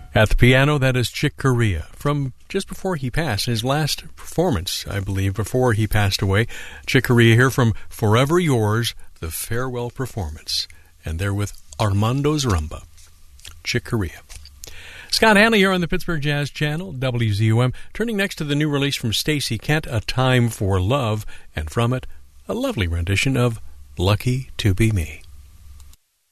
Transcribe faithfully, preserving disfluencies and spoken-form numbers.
At the piano, that is Chick Corea, from just before he passed, his last performance, I believe, before he passed away. Chick Corea here from Forever Yours, the farewell performance. And they're with Armando's Rumba. Chick Corea. Scott Hanley here on the Pittsburgh Jazz Channel, W Z U M, turning next to the new release from Stacey Kent, A Time for Love, and from it, a lovely rendition of Lucky to Be Me.